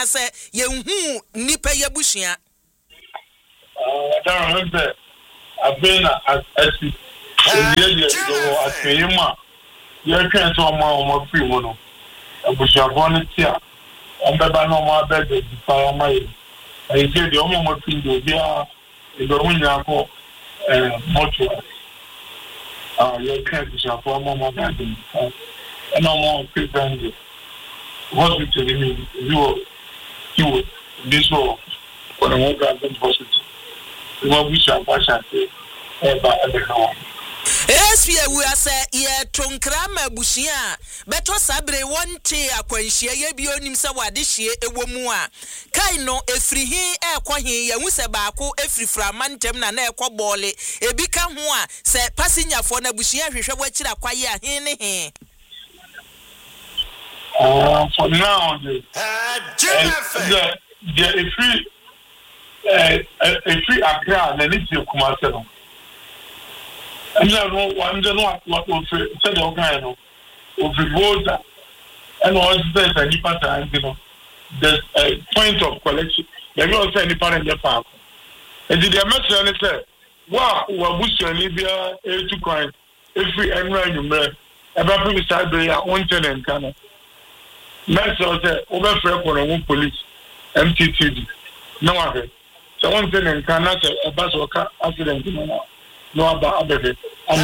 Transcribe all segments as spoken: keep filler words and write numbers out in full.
say ye hu nipa yebusua uh that remember I've been at S C the so at Pema you can so more free one abusua volunteer on beba no more bed the fire my I say the omo free do dia e do munya ko eh motor ah you can abusua for more bed and no more prevent hospital in you you this one when I want to go hospital what we shall pass at eba eba yes we are say ye tonkrama busia beto sabre wonte akwanhia ye bi onim se wade hie ewo mu a kai no efri hin ekwohin ye hu se baako efri framantem na na ekwo bole ebi ka ho a se passenger na busia hwehwe wakira kwaye a hin ne hin. Uh, for now, the uh, the the if we uh, if we Accra, then it's your commercial. And I know one don't know what what said the organizer of the voter and also there's any pattern, you know, there's a point of collection. There is also any part in the park. And the message said, wow, what was your Libya to coin if we enter you may about people start their own tenant can. Next, I said, over for police, M T T D. No other. So one thing in Canada, a bus or car accident, no about other. I'm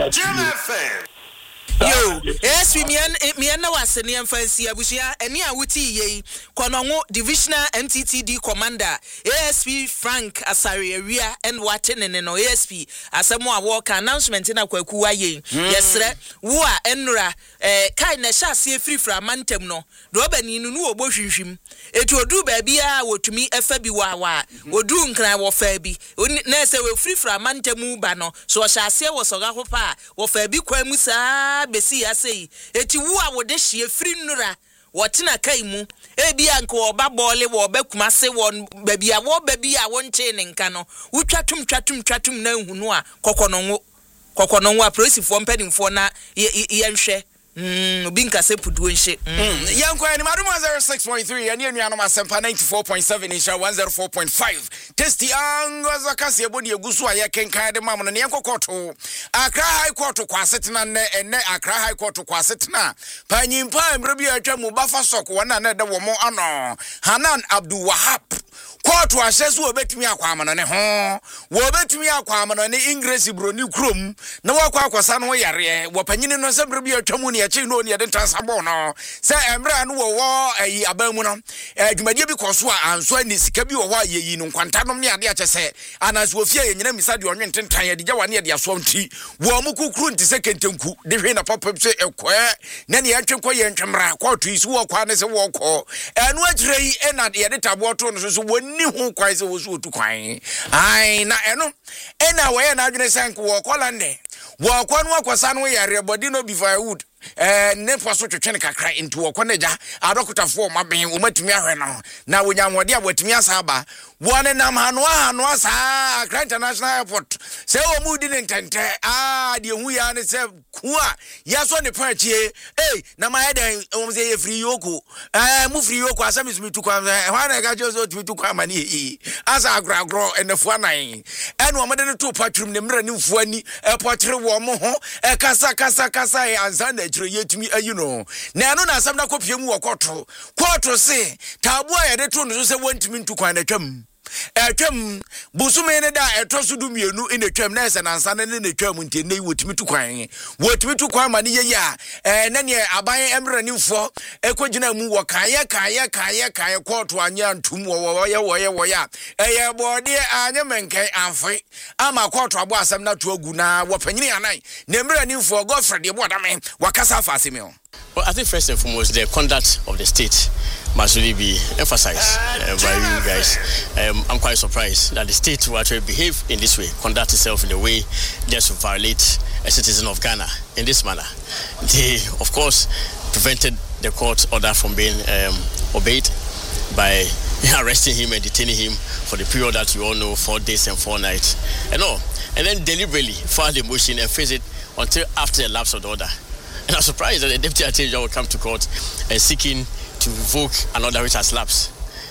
yo, yes, we mean me and was any fancy abusia, any awuti ye, Konongo Divisional M T T D Commander, A S P Frank Asari area and Waten and no A S P, as a more walk announcement in a Kwekua ye. Yes, sir, Wa Enra, eh, kindness shall see free from Mantem no, Robin in no bushim. It will do baby, I would to me a Fabi Wawa, or doom cry or Fabi, Nessa will free from Mantemu Bano, so I shall say was Ogahopa, or Fabi Quemusa. Besi asei eti wo a wode hie free nura wotina kai mu ebi anko oba bole wo bakuma se won baby a wo baby a wonche ne nka no wotwatum twatum twatum na hunu a kokononwo kokononwo a prosifo mpadimfo na yenhwe Mm, binka se pudu nche. Mm. Yanko ani maduma zero six point three ani anu anu masempa ninety-four point seven insha one oh four point five. Testi ango zakasi ebodi egusu aye kenkan de mamu ne yanko koto. Accra High Court kwa setena ne ene Accra High Court kwa setena. Panyimpa emrebi atwa mu bafa sok wana na de wo mo ano. Hanan Abdul Wahab. Court wa shesu obetumi akwa amano ne ho. Wo obetumi akwa amano ne English broni krom. Na wakwa akwasa no yare. Wo panyine no semrebi atwa mu ne chi no ne de transabo no se emra no wo ayi abamu no adwumadie bi koso a anso ani sika bi wo ho ayi no nkwantanom ne ade akyese anaso ofie ye nyina misade onwe ntentan ye de gya wane de aso nti wo mu kukuru nti se kentenku de hwe na papa se ekwa na ne yantwenko ye ntwemra kwatu isu wo kwa ne se wo kọ enu agire yi e na de de tabo to no so wonni hu kwan se wo so otu kwan ai na eno e na wo ye na adwene sank wo kolande wo kwa no akwasa no yare body no be firewood eh ne poso twetwe kakra into wo koneja adokotafo maben wo matumi ahwe no na wonya nwode a watumi asaba wone nam hano hano asa Accra International Airport se wo mudi ne ntente ah de hu ya ne se ku a yaso ne pachie eh na ma eden wo se ye free yoko eh mu free yoko asami sumi tu kwa hwa na ga jozo tu tu kwa mani e asa agragro enefo anan ene wo mede ne to patrum ne mra ne mfu ani e potre wo mo ho e kasa kasa kasa e anzana yetumi ayino na eno na asam na kopie mu wokoto koto se tabua ye de to no se wontimi ntukwan na twam etwam busume ne da etoso du mienu ine twam na ese nansa ne ne twam nti ne wotimi tukwan wotimi tukwan ma ne ye ya eh na ne aban emranimfo ekogina mu wo kaye kaye kaye kaye koto anya ntum wo wo ye wo ye wo ya eye bode anya menkai amfe ama koto abo asam na to agu na wo panyini anan ne emranimfo Godfrey de bo dame wakasa afase me. Well, I think first and foremost, the conduct of the state must really be emphasized uh, by you guys. Um, I'm quite surprised that the state will actually behave in this way, conduct itself in a way just to violate a citizen of Ghana in this manner. They, of course, prevented the court order from being um, obeyed by arresting him and detaining him for the period that you all know, four days and four nights, and all. And then deliberately filed the motion and face it until after the lapse of the order. And I'm surprised that the deputy attorney general will come to court and seeking to revoke an order which has lapsed.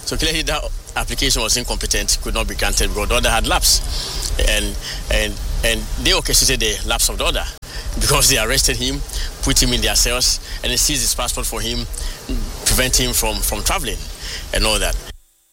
So clearly that application was incompetent, could not be granted because the order had lapsed. And and and they orchestrated the lapse of the order because they arrested him, put him in their cells, and they seized his passport for him, prevent him from, from traveling and all that.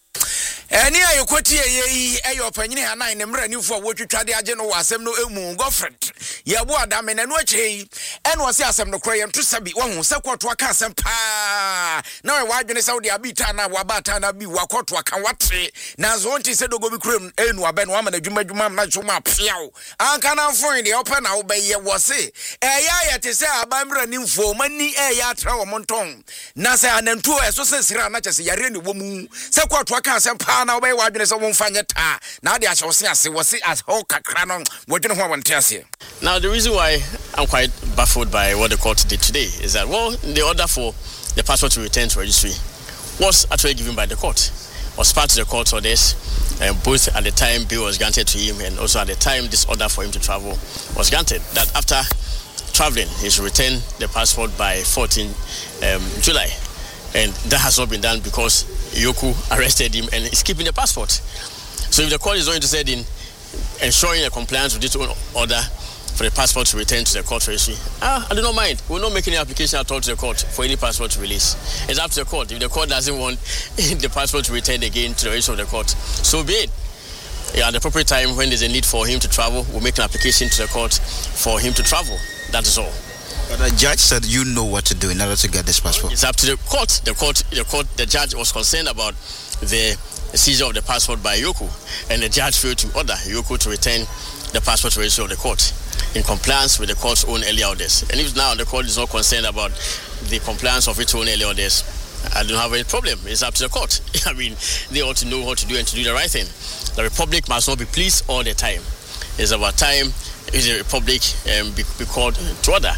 Any ayo kwati ye ayo panyini hanan ne mra nifo wotwitwade age no wasem no emu Godfred ye bo adame na no akyei en wose asem no kro ye nto sabi wo hu se kwoto aka asem pa na we wadwene se wo de abita na wabata na bi wakoto aka wate na zo nti se dogo bi krem enu abe no amana dwuma dwuma na chuma piawo anka na fon de opa na wo be ye wose eya ye te se abamra nifo mani eya tra wo monton na se anantu eso se sira na chese yare ne wo mu se kwoto aka asem pa na obey wadwene so won fanya ta na de ahye wose ase wose as ho kakra no wodwene ho wonte ase. Now the reason why I'm quite baffled by what the court did today is that, well, the order for the passport to return to registry was actually given by the court, was part of the court orders, and both at the time bill was granted to him and also at the time this order for him to travel was granted, that after traveling he should return the passport by fourteenth July. And that has not been done because Yoku arrested him and is keeping the passport. So if the court is not interested in ensuring a compliance with this order for the passport to return to the court registry, ah, I do not mind. We will not make any application at all to the court for any passport to release. It's up to the court. If the court doesn't want the passport to return again to the registry of the court, so be it. Yeah, at the appropriate time, when there's a need for him to travel, we'll make an application to the court for him to travel. That is all. But the judge said you know what to do in order to get this passport. It's up to the court. The court, the court, the judge was concerned about the seizure of the passport by Yoku, and the judge failed to order Yoku to return the passport to the registry of the court in compliance with the court's own earlier orders. And if now the court is not concerned about the compliance of its own earlier orders, I don't have any problem. It's up to the court. I mean, they ought to know what to do and to do the right thing. The republic must not be pleased all the time. It's about time is the republic um, be, be called to order.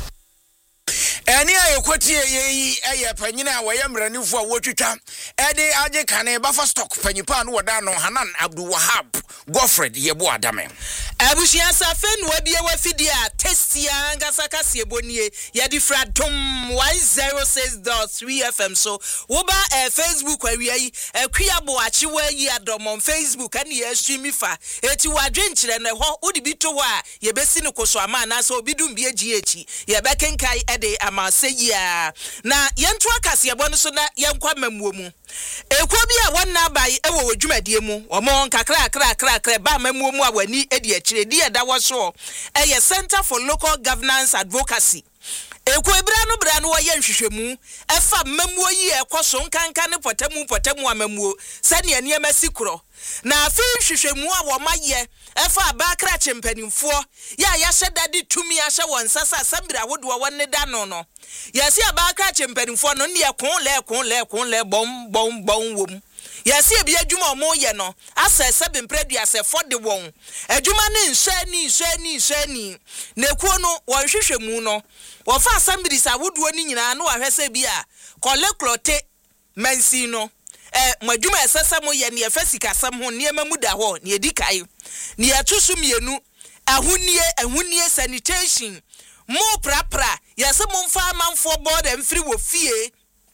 Any ayo kwati ye aye panyina wa yamranifo a wotwitwa ede age kane bafa stock panyipa no wada no Hanan Abdul Wahab Godfred yebo adame abushia safen wabie wafidi a testia ngasa kase bonie ya difra dom one oh six point three F M so wo ba eh, Facebook awia yi akuabo achiwa yi adom on Facebook ani ya stream fa eti wadwenkyere ne ho odi bi to ho a ye besi ne koso ama na so obidum bi agi echi ye bekenkai ede ama seya na yentu akase ebo no so na yenkwa mamuo mu ekwo bi a wonna bai ewo odwumadie mu omo nkakra kra kra kra ba mamuo mu a wani edi akire di eda wo so eye Center for Local Governance Advocacy ekwo ebra no bra no wo ye nhwehwemu efa mamuo yi ekoso nkanka ne potamu potamu amamuo sane ane amasikro na afi nhwehwemu a wo maye efa abakra chempanimfo ya ya hyedade tumi ya hye won sasa asambira wodo wonne da no no yesi abakra chempanimfo no ne ekon le ekon le ekon le bom bom bom wom yesi ebi adwuma omo ye no asa sebempradu ase fode won adwuma ne nhani nhani nhani na ekuo no won hwehwemu no wo fa asambiri sa wodo ni nyina no ahwese bi a koleklote mansi no eh madwuma esesamo ye ne efasika sam ho ne emamu da ho ne edikai ne atusu mienu ahunie ahunie sanitation mo prapra yese mo mfa amanfo board emfiri wo fie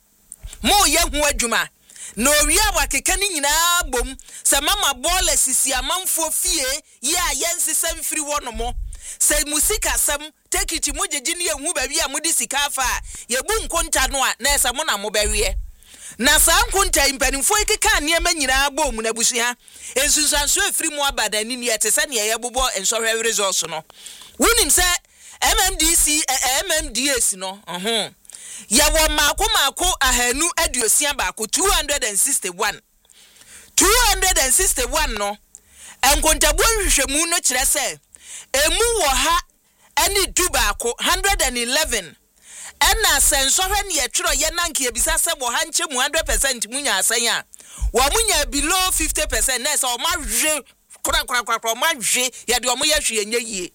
mo ye hu adwuma no wia wakeka ni nyina bom se mama bola sisi amanfo fie ye ayensi semfiri wo no mo se musika sam take it mo jejini ye hu ba wi a mo di sika afa ye bu nkonta no a na ese mo na mo bawie na sa nkonta impanimfo ikeka niema nyina bom na busia ensunsanso afiri mu abada ni ne etese ne ye bobo ensohwe results no wonim se M M D C M M D S no ohun ya wo mako mako ahanu aduosia baako two hundred sixty-one two hundred sixty-one no enkontabo hwehwemu no kire se emu wo ha ani du baako one hundred eleven ena sensohwe ne yetwero ye nanke ebisa se wo ha nche mu one hundred percent munya asan a wo munya below fifty percent na se o ma hwe kura kura kura ma hwe ye de o mo ye hwe enye yie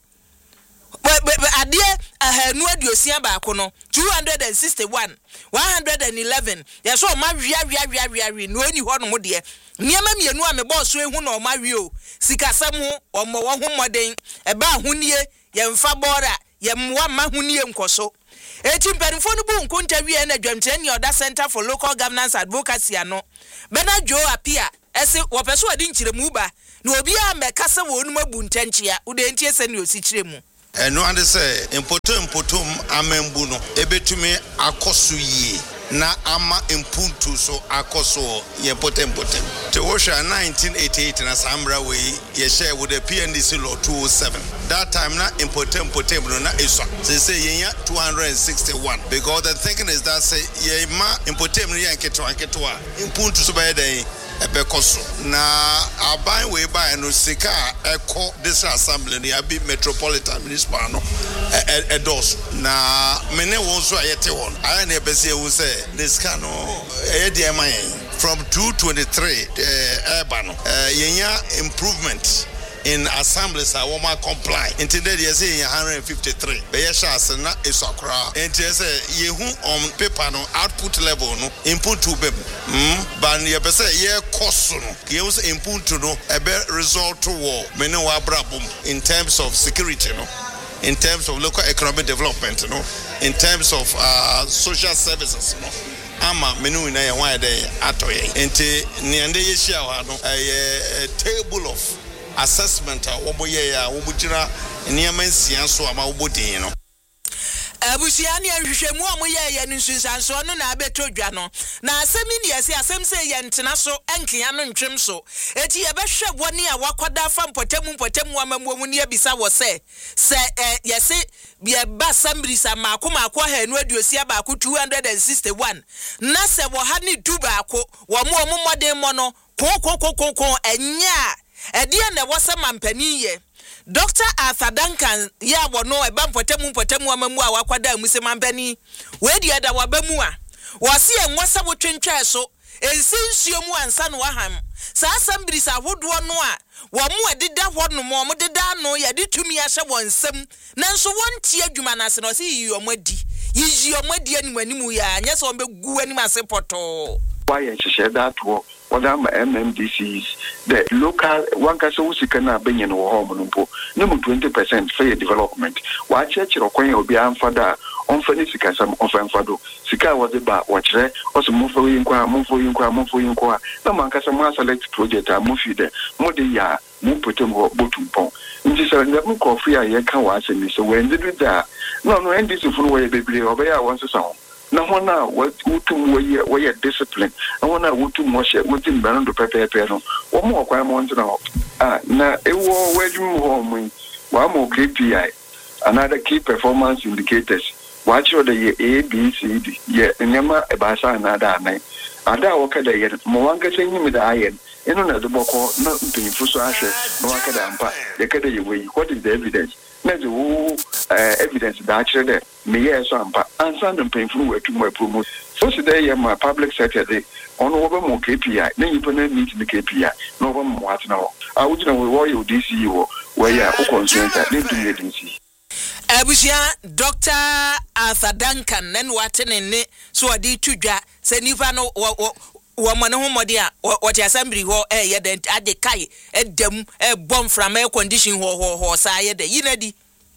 adie ahanu aduosia baako no two hundred sixty-one one hundred eleven ye so ma hwia hwia hwia hwia hwia no ani ho no mo de niema mienu a me boss ehu no ma hwie o sikasam ho omo wo ho moden eba ahonie ye mfa bora yemwa mahuni enkoso eti mpanimfo no bu nkonta wie na dwamtene ne oda Center for Local Governance Advocacy ano bena jo apia ese wopeso adi nkyiremu ba na obi a mekasa wonu mabu ntanchia ude ntie se ne osikyiremu eno ande se impoto impotom amembu no ebetumi akoso yi na ama impuntu so akoso ye potem potem te washa nineteen eighty-eight na samra we ye share with the P N D C law two oh seven that time na impotem potem no na iswa say say ye two hundred sixty-one because the thinking is that say ye ma impotem no yan keto anketo a impuntu so be den ebekoso na aban we buy no sika eko this assembly ni abi metropolitan municipal no edos na mene won so ayete won aya na ebese ewu say this kind of eh dey man from two twenty-three eh urban eh yenya improvement in assemblies are woman comply until they say one hundred fifty-three be yesha na isakra until say yehu on paper no output level no input to be mm ban ye be say ye cost no ye was input to no e be result to war many wa brabum in terms of security no in terms of local economic development no in terms of uh, social services no ama menu na ye wan dey atoye enti ne ande ye shia wa no a table of assessment oboye ya obujira niamansia so ama obodin no abusia ne ahwehwemu omoye ye nsunsanso no na abetodwa no na asemi ne yesi asem se ye ntena so enkia no ntwem so eti ye behwe bone a wakoda fa mpotemu mpotemu amamuomu ne abisa wo se se yesi ye ba assembly sa makoma akwa ha nu aduosia ba ko two hundred sixty-one na se wo ha ne du ba ko wo mo omoden mo no ko ko ko ko enya Edia ne wasa mampani ye Doctor Arthur Duncan ya wono eba mpotemu mpotemu amamu a wakwada mu se mampani we dia da wabamu a wase enwasa wotwentwa so ensinsuo mu ansa no waham sa assembly sa hodo no a wo mu adida ho no mo mo deda no ya de tumi ahye wonsam nanso wontie adwuma na se no se yi omadi yi omadi animu animu ya nya se ombegu anim ase poto why and she said that what am M M D Cs the local one can so sikana benyen wo home no po no twenty percent for development wa church ro kwan obi amfada on fani sika sam on fan fado sika wo de ba wo kire o so mo fo yin kwa mo fo yin kwa mo fo yin kwa na man ka sam select project a mo fi de mo de ya mo potem ho botum pon nti so ngam ko free a ye kan wa asemi so when did that no no N D C funu wo ye bebre obe ya won so so na hona wutum woye woye discipline na hona wutum mo she wutum bando pepepe no wo mo kwa mo ntna ah na ewo wadum ho mo wa mo K P I another key performance indicators watch the A B C D ye nyama e ba sa na da nai ada wo kada ye mo wanga senyi mi da ayen eno na de boko na mpinfu so ahwe no wakada ampa ye kada ye we what is the evidence na the uh, evidence that actually me yes ampa ansa no mpinfu we tumo promote so today ye ma public sector dey ono wo be mo K P I na yipo na meet the K P I no wo mo atna wo a wo gina we wo ye D C wo we ya o consultant dey do agency Abusia Doctor Arthur Duncan nen watenene so odi tudwa se nipa no wo mane ho mode a what assembly ho eh ye den ade kai edam e bom from air condition ho ho ho sa ye de yinadi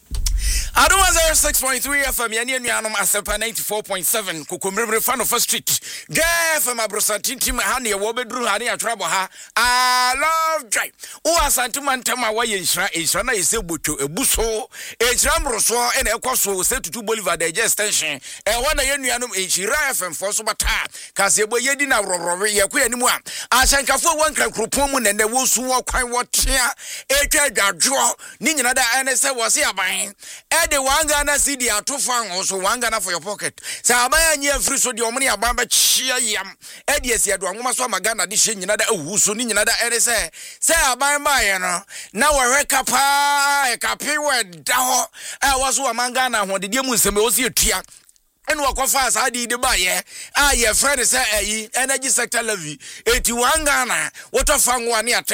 Adom zero six point three F M yani nuanom asepa ninety-four point seven kokomremre fan of street F M abrosa tintim ha ne wo bedru ha ne atwabo ha I love drive o asantuma ntama wa ye nhira nhira na yese botwo ebuso nhira mroso e na ekoso se tutu Bolivar de extension e ho na ye nuanom nhira F M for so bata kase ebo yedi na rororo ye ko animu a asankafo wankra kropon mu nene wo su wo kwan wo tea etwa dwadwo ni nyina da ene se wo se aban e de wanga na C D atofan also wanga na for your pocket sa abaya nye free so de omni aban ba chia yam e de esi ado anwoma so magana de hye nyina da ewu so ni nyina da ere se se aban ba ye no na wo hweka pa e kape we da ho e wo so amanga na ho de de mu nsem e wo se etua enu akofa asadi de ba ye a ye friend say ayi energy sector levy eighty-one Ghana what of fanwa ni atekwa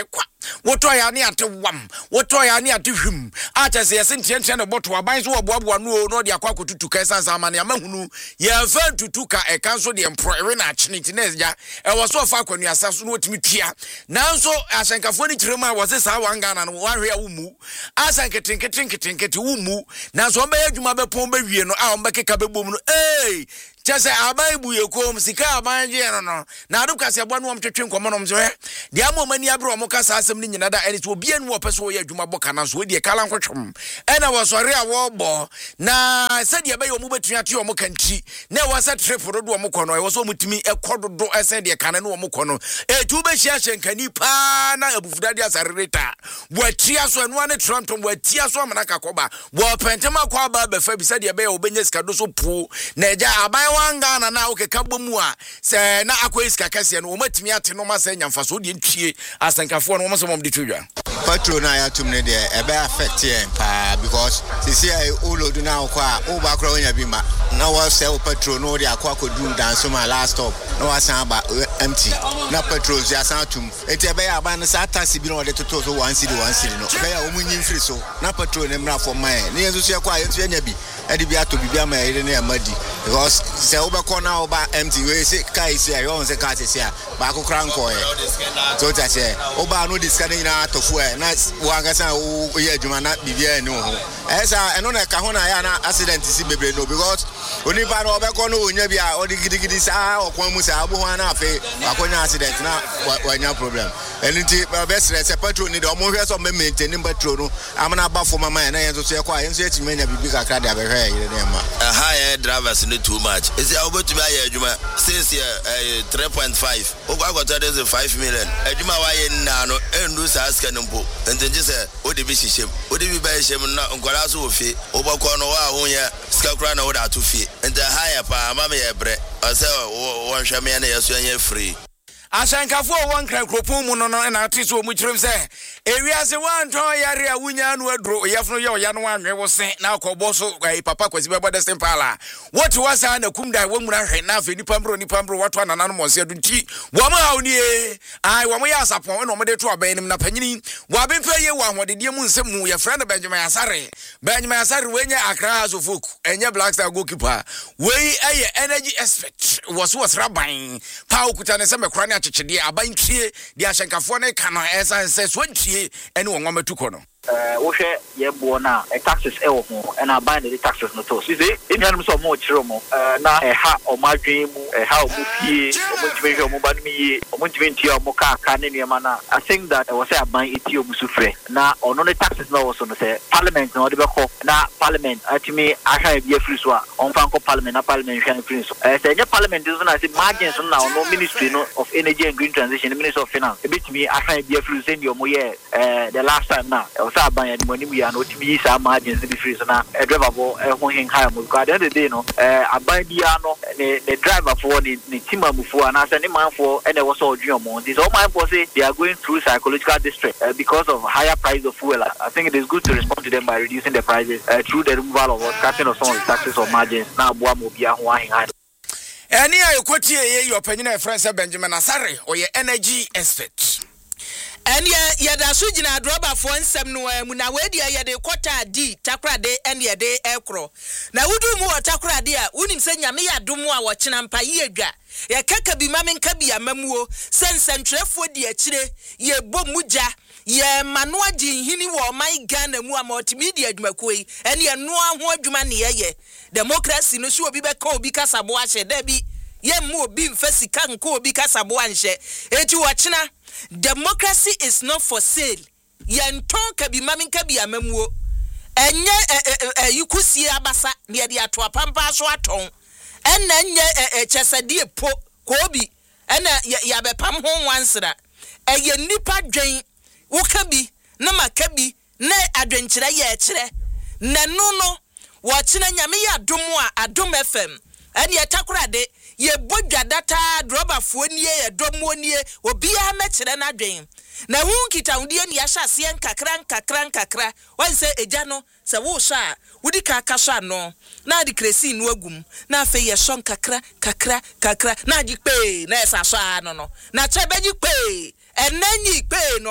woto ya ne ate wam woto ya ne ate hwim acha se yese ntiantia ne boto aban so oboaboa no no de akwa kotutu ka sansa ma ne amahunu ya fa tutuka e kan so de employer na achene tinezja e wo so fa kwanu asaso no otimi tua nanso asankafo ni kirema wo se sa wanga na no wanhwe a wumu asanketenketenketenkete wumu nanso omba adwuma be pon be wie no a omba keka be bom no eh chese aban bu yekom sika aban je no no na adu kase abo no omtwetwe nkomo no mzo he de amomani abro omo kasa asem ni nyina da eni to obi anu opeso ye adwuma boka na so de kala nkwetwem ena wo sori a wo bo na se de be yo mu betua te omo kanti na wo se trip do do omo kono e wo so mutimi ekododo ese de kana no omo kono e tu be hia hyenkani pa na abufudade asarereta bo atia so enu ane trontom bo atia so amana kakoba bo pentema kwa ba be fa bi se de be yo benye sika do so pu na eja aban wanga na na okeka bomu a se na akoiska kase no omatimi ate no ma se nyamfaso de ntwie asankafo no mo so mom de twedwa patrol na ya tumne de e be affect here pa because this year all do now kwa o ba kro nya bi ma na wa se o patrol no de akwa kodu dance ma last stop na wa san ba empty na patrol ya san tum enti e be ya ba na sa taxi bi no de toto so one city one city no be ya o munyin free so na patrol ne mra for mine ne yeso se kwa yeso nya bi e de bi ato bi bia ma ire ne amadi because se o be corner o ba empty we se kai se yo on se ka se ya ba ko kran ko e so ta se o ba no discard na to fu e na wanga san o ye adwuma na bibia ene ho esa eno na ka ho na ya na accident si bebre no because oni ba no be ko no onya bia o di gidigidi sa o kon mu sa abo ho na afi akonya accident na wanya problem eniti be stress e petrol ni de o mo hwe so me maintain petrol no amana ba fo mama na yenso so e kwa yenso e ti menya bibi kakra de abehwe yire de ma high drivers no too much is e obotu ba ye adwuma says here three point five o kwa kwata de five million adwuma wa ye na no endu sa aska nimpo entenje se o de bi shishem o de bi ba shishem na nkwara so ofi o bokọ no wa ho ya ska kra na o da to fi ente high pa mama ye bre o se won hwe me na yeso anya free asankafo won kran kropon mu no no na ate so mu kirem se ewiase wanton yare a wunya no adro yefno ye oya no anwe wo se na akobo so papa kwasi bebo de simpala what was an akumda wo mura hwe na afi nipa mbro nipa mbro wato anana no monse adu nti wo ma hawo ni e ai wo mo ya sapon no mo de to aban nim na panyini wo abempa ye wo ahwodede mu nsem mu ye friend Benjamin Asare Benjamin Asare wenya Accra so folk enye Black Star goalkeeper we eye energy expert was was raban pa okuta ne se mekra ne chede aban trie di asankafo ne ka no esa se so trie ene wo nwamatu ko no eh wo hwe ye bo na taxes e wo ho e na buy the taxes no to see say enyanum so mo chiro mo na e ha o madwen mu e ha o mu pie o mo twen hwe o mo ba mi ye o mo twen tie o mo ka ka ne ne ma na I think that I was say aban eti o mu sufre na ono ne taxes no wo so no say parliament no de be ko na parliament atimi ahwa bia free so a on fan ko parliament na parliament hwa free so eh say nya parliament is na say margins na ono ministry no of energy and green transition the minister of finance e bitimi ahwa bia free say ndi o mo ye eh the last time na sa ban ya money we are not be sa margins be free so na e driver bo e ho hin high mo because at the day no eh aban bia no the the driver for the the team amufu and say the man for and there was all dream mo this all man for say they are going through psychological distress uh, because of higher price of fuel. I think it is good to respond to them by reducing the prices uh, through the removal of or cutting of some of the taxes or margins na boa mo bia ho hin high. Any ayokotie ye your opinion friend Benjamin Asare or your energy expert. And ye ye da so gina droba fo nsem no mu na we dia ye de kwota di takrade en ye de ekro na wudu mu takrade a unim se nyame ya domu a wo kina mpa ye dwa ye kaka bi mame nka bi amamuo sensentwefo di akire ye bom muja ye mano agi hini wo man Ghana mu a multimedia adwumakoi en ye no ho adwuma ne ye democracy no so obi be ka obi kasabo a hye da bi ye mu obi mfasika nka obi kasabo a nhye eti wo kina democracy is not for sale. Yenton ka bi mamin ka bi amamuo. Enye yukusie abasa ne de ato apampa so aton. Enna nye chesade po ko bi. Enna ya bepam ho wansra. Eye nipa dwen wo ka bi na maka bi na adwenkyere ye kire. Na no no wo kina nyame ya adom a adom F M. Ene etakurade ye bodwa data droba fo nie ye domo nie obi a mekire na dwen na hu kita wudie ne ya hyase nkakra nkakra nkakra wan se eja no se wo sha wudi ka ka sha no na di kresi no agum na afa ye so nkakra kakra kakra na di pe na esa sha no no na chebeji pe enanyi pe no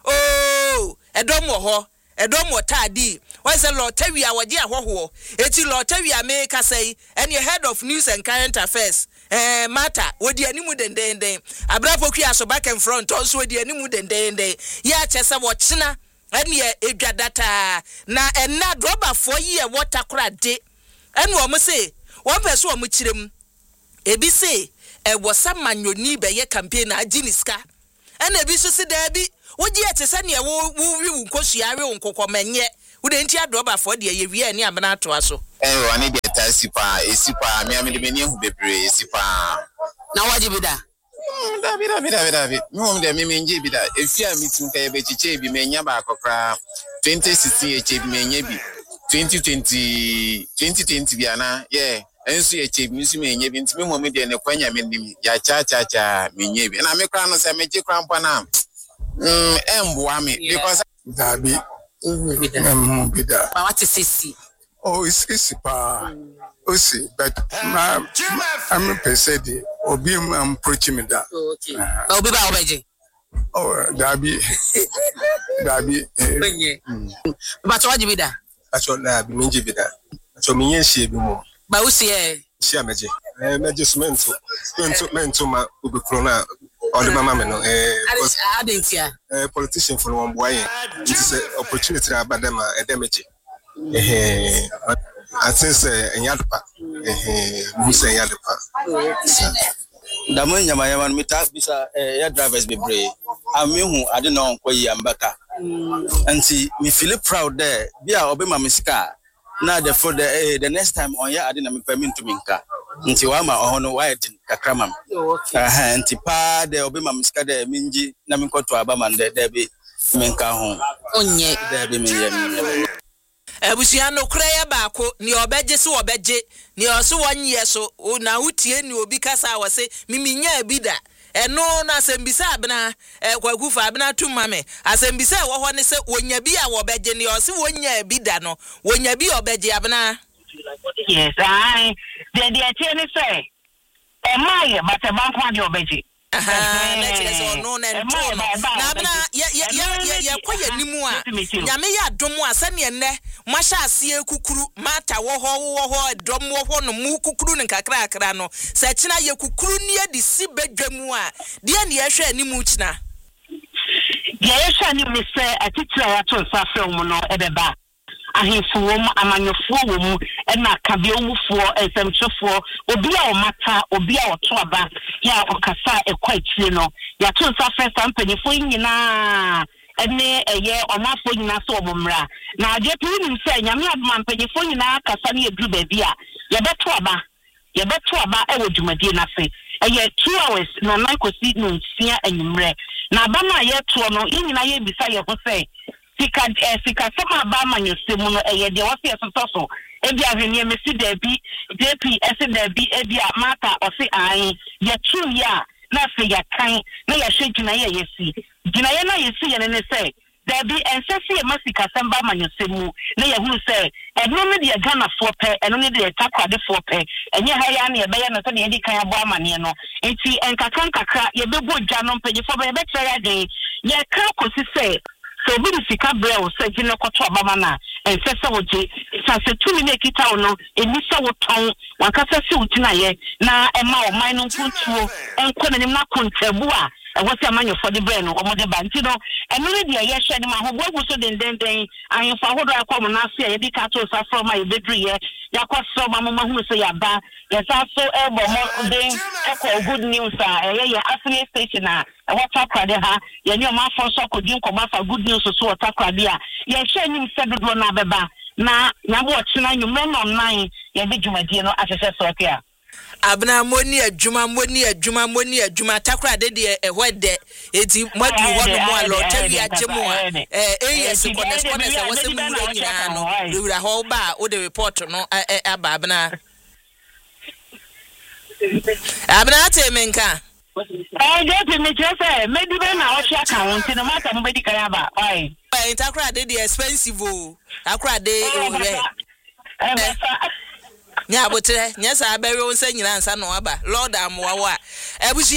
oh edom wo ho edom wo tadi why say lottery a waje ahoho eti lottery a make say and your head of news and current affairs eh matter wodi animu dendenden abrafo kwi aso back and front also wodi animu dendenden ya chese wo china ene edwa data na enna droba for ye water kora de ene wo mo say one person wo mo kirem ebi say e wo samanyoni be ye campaign aginiska ene ebi so se da bi woji etese ne wo wi nkosuare nkokomenye wo de ntia droba for de ye wi ene amana to aso eh wani de tasi pa esi pa mi ami de meni hu bebre esi pa na waji bida da bida bida bida bida mi mo de mi menje bida efi a meeting ka ye be chiche bi menya ba akokra twenty sixteen eche bi menye bi twenty twenty twenty twenty bi ana yeah ensu eche bi nsu menye bi ntimi mo me de ne kwanya menim ya cha cha cha menye bi na me kra no se meje kra mpa na mm embo ami because da bi mhm bida ba what sisi oh it's it's pa oh see but ma I'm a person obi am approach me that okay obi ba obeje oh da bi da bi benye ba to waji bida aso da bi menje bida so menye hie bi mo ba usi e hia meje eh meje smento smento mento ma obi kro na all mama me no eh adentia eh politician for one boy it is an opportunity abadama edemeje eh I think say enyadepa eh mu say enyadepa da mo nyama yaman mita bisa eh ya drivers be brave amehu ade na onko yi ambaka anti me feel proud there bia obema misika na the for the the next time on ya ade na me permit to minka nti wa ma ohono wa edin kakramam aha nti pa de obema misika de minji na minkoto abama de de be minka ho onye de be minye ebusia no kraya baako ni obeje se obeje ni oso wonye so na wutie ni obi kasa wase miminya bida eno na asembisa abena kwakufa abena tumame asembisa wo ho ne se wonya bi a wo beje ni oso wonya bida no wonya bi obeje abena yes I the the tiene say e mai but e ban kwa di obeje aha na chile so no na nto no na abena ya ya ya ya kwaya nimu a nyame ya domo asa ne ne masha ase kukuru mata wo ho wo ho dom wo ho no mu kukuru ne kakra akra no sa kina ye kukuru ne adi si badwamu a de ne ye hwe animu kina ye ye hwe animu se atitira ya to sa fe mu no ebeba ahifuwom amanyofuo wo mu ena kabiowufuo esemchefo obi a o mata obi a oto aba ya okasa ekwa akire no ya to sa fe sampanyefo nyina ene eye omafo nyina so omumra na ade pinim se nyame adoma mpanyefo nyina kasa ne edru ba bia ye beto aba ye beto aba e wo dwumadie na fe eye two hours na na kosi no nsia anyumre na aba na ye to no nyina ye bisa ye ho se sika eh, sika sama ba manyosemu no eye de wose yesoso ebi ahwenie mesi da bi J P ese da bi ebi amata ose an ye true ya na se ya kan na ya hwegina ye yesi gina ye na yesi ye ne se da bi ensesi ye masika samba manyosemu na ye hu se eno ne de Ghana for pe eno ne de takwade for pe enye ha ya na ye be ye no so de ye kan abo amane no enti enkakan kakra ye bebo gya no mpanye fo be ye be try ya den ye kan kosi se so bi sika brel se gina koto abama na ensese woje sase tumi na kita ono emisa woton wankasa se utina ye na ema o man no kuntuo enko na nim na kontabu a ewose amanyo for the brain o mo de ba nti no eno ne de ye hwe ni ma ho bogu so den den den ahemfa hodo akom na ase ye di ka to sa from ye bedru ye yakwaso ma mo ma hu se ya ba ye sa so e bo mo den e good news a ye ye afri station a e wata kwade ha ye ni o ma fo so akodi nkoma fa good news so wata kwade a ye hwe ni se dodo na beba na nyabo ochina nyumre no nine ye bi dwumadie no ahwehwe so kia abna moni adwuma moni adwuma moni adwuma takra de de ehwede eti madu hono mo alo tawi agemu a eh yes correspondence e wose mu wura nyina no wura ho ba o de report no aba abna abna te menka eh de me jese me di be na o hia kan won ti no mata mo be di kan aba why eh takra de de expensive o takra de eh eh nya botre nya sa abere won sa nyina nsa no aba lord amwa wa ebusia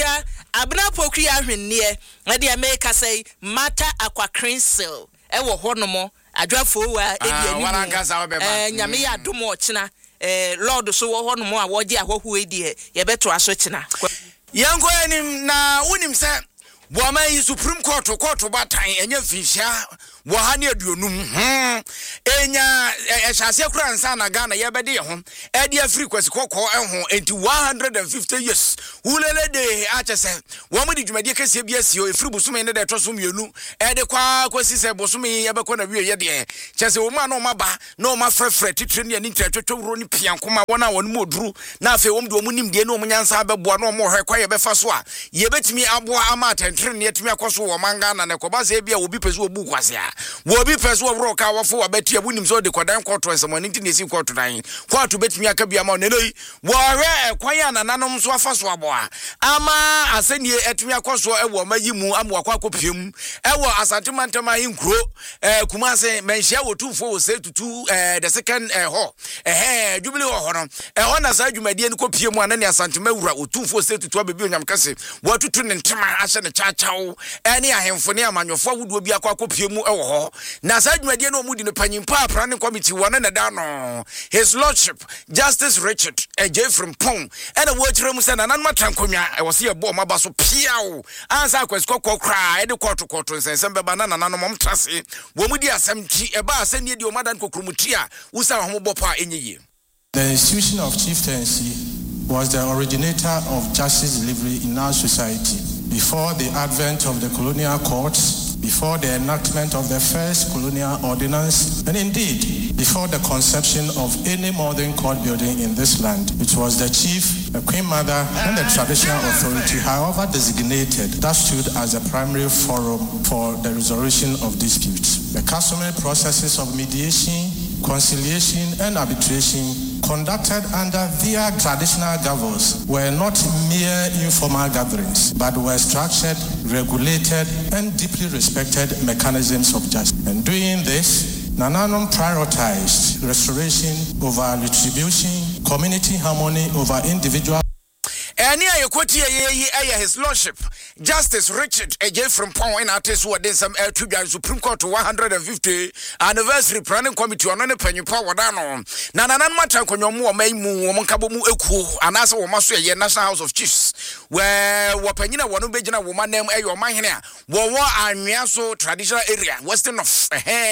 abna pokri ahwenneɛ na de America say matter aqua cransel e wo honomo adwafo wa e di ani eh nyame ya domo ochina eh lord so wo honomo a wo gi ahohu e di ye beto aso china yanko enim na unim se Wama yi Supreme Court court batan enya fihia wo ha ne aduonum hmm enya ehase kura nsa na Ghana ye bede ye ho e de afri kwasi kokko ehho enti one hundred fifty years ulele de achese wo mu di dwumade kase bia sio efri busume ne de toso mienu e de kwa kwasi se busume ye be kona wie ye de chese wo ma na o maba na o ma frefre titire ne ni twetwetwe wuro ni piankoma wona won mu oduru na afi wo mu de o mu nim de ne o mu nyansa beboa na o mo hwe kwa ye be fa so a ye betimi aboa ama tire ne yetimi akoso wo manga na ne koba se bia obi peso obu kwase a wo obi peso wo ka wofo wa beti abunim so de kodan koto ensemo nti ne si koto dan koto betimi aka bia ma ne loi wo hwe ekwan na nanom so afa so aboa ama asenie etimi akoso e wo mayi mu am wakwa kopiem e wo Asante Mantama hinkro eh Kumase menhia wo tufo wo se tutu eh the second eh ho eh jubile wo ho no eh ho na sa dwumadie ne kopiem ana ne Asante Mawura wo tufo se tutu abebi onyam kase wo tutu ne ntema ahye ne chachaw ene ahemfo ne amanyofo wudo bi akwa kopiemu e wo ho na sa dwumadie no mudi ne panyimpa apra ne committee wona ne da no his lordship Justice Richard J from Pong ene wo kire mu se na nan matrankonwa e wo se ye bo maba so piawo ansa kwasko kokra e de koto koto nsensem be banana nanom mtrase wo mudi asamti e ba asanie di o madan kokrumuti a usa ho bopa enyiye. The institution of chieftaincy was the originator of justice delivery in our society. Before the advent of the colonial courts, before the enactment of the first colonial ordinance, and indeed, before the conception of any modern court building in this land, it was the chief, the Queen Mother, and the traditional authority, however designated, that stood as a primary forum for the resolution of disputes. The customary processes of mediation, conciliation, and arbitration conducted under their traditional governors were not mere informal gatherings, but were structured, regulated, and deeply respected mechanisms of justice. And doing this, Nananom prioritized restoration over retribution, community harmony over individual. Any ayokoti ye his lordship Justice Richard J from Pong in artist who did some air to Supreme Court one hundred fifty anniversary planning committee on any penny power down. Nananan matan konyomu mai mu monkabo mu eku anasa wo maso ye National House of Chiefs where wapanyina wonu bejina woman name e yo man hene wo wo anwea so traditional area western of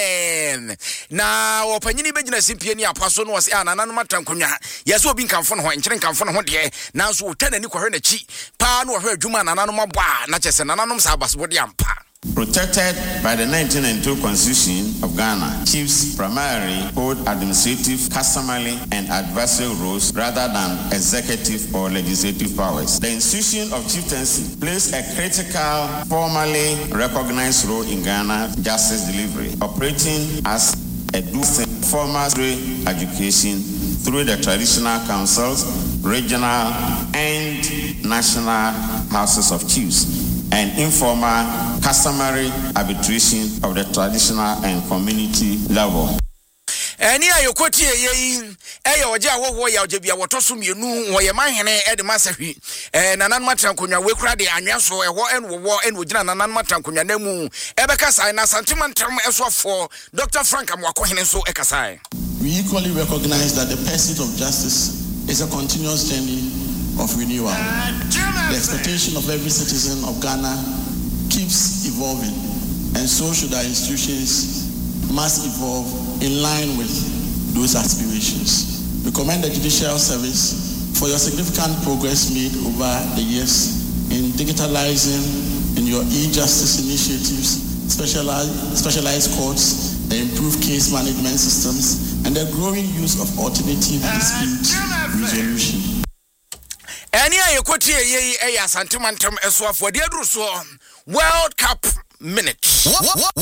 hen na wapanyini bejina simpie ni apaso no wase ananan matan konwa yeso obi nkamfo no ho enkyere nkamfo no ho de nanso tane ni kwahwe na chi pa no hwe adwuma nananom abo na chese nananom sa abasbode ampa. Protected by the nineteen ninety-two Constitution of Ghana, chiefs primarily hold administrative, customary, and adversarial roles rather than executive or legislative powers. The institution of chieftaincy plays a critical, formally recognized role in Ghana justice delivery, operating as a dual formal education through the traditional councils, regional and national houses of chiefs, and informal customary arbitration of the traditional and community level. Any ayokoti ye eh oje awowo ya oje bia wotoso mienu wo ye manhene e de masahi eh nanan matrankonwa we kura de anweso eho enwo en ogina nanan matrankonwa na mu e be kasa na santimentam esofo Doctor Frank Amwakohene so e kasa. We equally recognize that the pursuit of justice is a continuous journey of renewal. The expectation of every citizen of Ghana keeps evolving, and so should our institutions must evolve in line with those aspirations. We commend the Judicial Service for your significant progress made over the years in digitalizing in your e-justice initiatives, specialized, specialized courts, the improved case management systems, and the growing use of alternative dispute resolution. Any ayokoti ye eh Asante Mantam eswafo de aduru so World Cup minute.